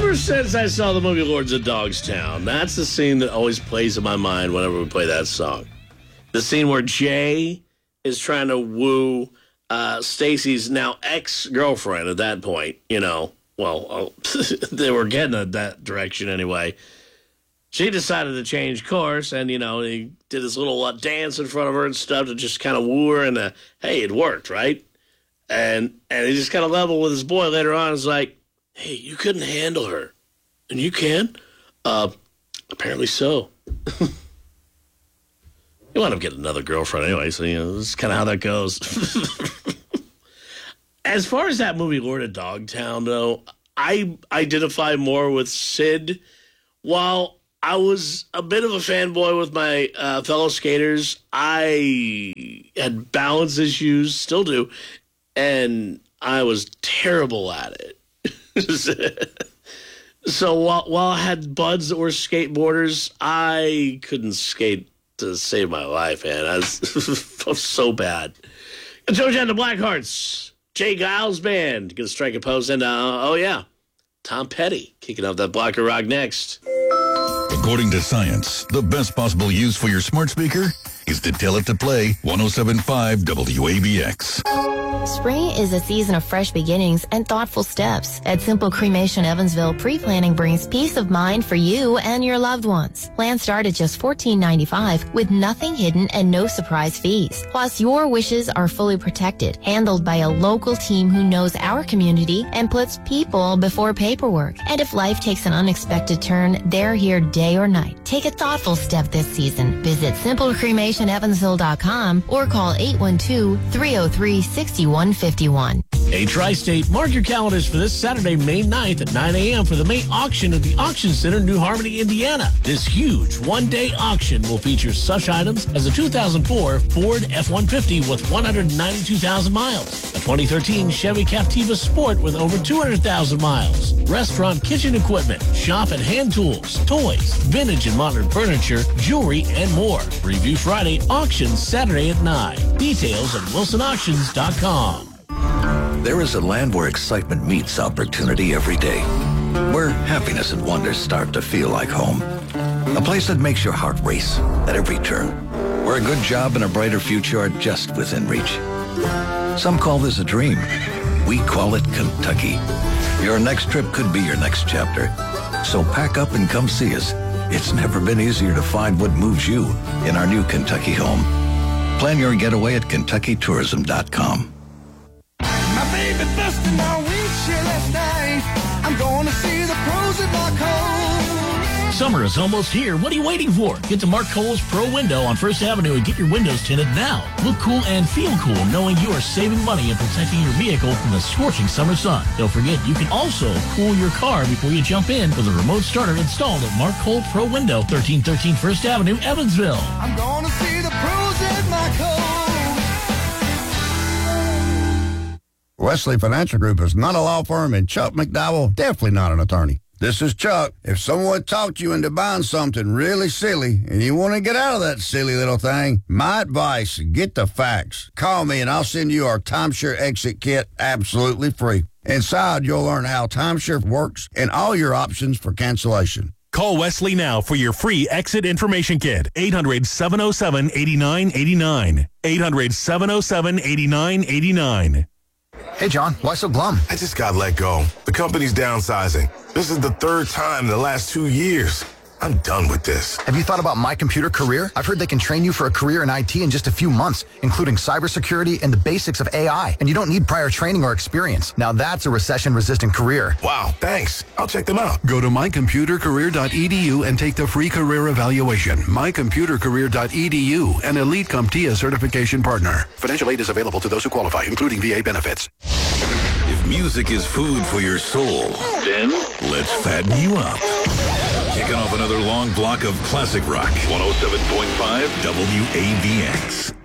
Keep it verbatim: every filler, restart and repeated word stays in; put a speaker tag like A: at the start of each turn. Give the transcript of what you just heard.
A: ever since I saw the movie Lords of Dogstown, that's the scene that always plays in my mind whenever we play that song. The scene where Jay is trying to woo uh, Stacy's now ex-girlfriend at that point, you know. Well, they were getting in that direction anyway. She decided to change course, and, you know, he did this little uh, dance in front of her and stuff to just kind of woo her, and, uh, hey, it worked, right? And and he just kind of leveled with his boy later on. It's like, hey, you couldn't handle her, and you can? Uh, apparently so. You wind up getting another girlfriend anyway, so, you know, this is kind of how that goes. As far as that movie, Lord of Dogtown, though, I identify more with Sid. While I was a bit of a fanboy with my uh, fellow skaters, I had balance issues, still do, and I was terrible at it. So while, while I had buds that were skateboarders, I couldn't skate to save my life, man. I was, I was so bad. Joe Jan, the Blackhearts, Jay Giles Band, gonna strike a pose, and uh, oh yeah, Tom Petty kicking off that block of rock next.
B: According to science, the best possible use for your smart speaker is to tell it to play one oh seven point five W A B X.
C: Spring is a season of fresh beginnings and thoughtful steps. At Simple Cremation Evansville, pre-planning brings peace of mind for you and your loved ones. Plans start at just fourteen ninety-five with nothing hidden and no surprise fees. Plus, your wishes are fully protected, handled by a local team who knows our community and puts people before paperwork. And if life takes an unexpected turn, they're here day or night. Take a thoughtful step this season. Visit simple cremation evansville dot com or call eight one two, three oh three, six one five one.
A: Hey, Tri-State, mark your calendars for this Saturday, May ninth at nine a.m. for the May auction at the Auction Center, New Harmony, Indiana. This huge one-day auction will feature such items as a two thousand four Ford F one fifty with one hundred ninety-two thousand miles, a twenty thirteen Chevy Captiva Sport with over two hundred thousand miles, restaurant kitchen equipment, shop and hand tools, toys, vintage and modern furniture, jewelry, and more. Review Friday, auction Saturday at nine. Details at wilson auctions dot com.
D: There is a land where excitement meets opportunity every day, where happiness and wonder start to feel like home. A place that makes your heart race at every turn, where a good job and a brighter future are just within reach. Some call this a dream. We call it Kentucky. Your next trip could be your next chapter. So pack up and come see us. It's never been easier to find what moves you in our new Kentucky home. Plan your getaway at kentucky tourism dot com.
E: My baby busted my windshield last night. I'm going to see the pros at Mark Cole.
A: Summer is almost here. What are you waiting for? Get to Mark Cole's Pro Window on First Avenue and get your windows tinted now. Look cool and feel cool knowing you are saving money and protecting your vehicle from the scorching summer sun. Don't forget, you can also cool your car before you jump in with a remote starter installed at Mark Cole Pro Window, thirteen thirteen First Avenue, Evansville.
E: I'm going to see the pros at Mark Cole.
F: Wesley Financial Group is not a law firm, and Chuck McDowell definitely not an attorney. This is Chuck. If someone talked you into buying something really silly and you want to get out of that silly little thing, my advice, get the facts. Call me and I'll send you our timeshare exit kit absolutely free. Inside, you'll learn how timeshare works and all your options for cancellation.
G: Call Wesley now for your free exit information kit. eight hundred, seven oh seven, eight nine eight nine. eight hundred, seven oh seven, eight nine eight nine.
H: Hey, John, why so glum?
I: I just got let go. The company's downsizing. This is the third time in the last two years. I'm done with this.
H: Have you thought about My Computer Career? I've heard they can train you for a career in I T in just a few months, including cybersecurity and the basics of A I. And you don't need prior training or experience. Now that's a recession-resistant career.
I: Wow, thanks. I'll check them out.
J: Go to my computer career dot e d u and take the free career evaluation. my computer career dot e d u, an Elite CompTIA certification partner. Financial aid is available to those who qualify, including V A benefits.
B: If music is food for your soul, then let's fatten you up. Kicking off another long block of classic rock. one oh seven point five W A B X.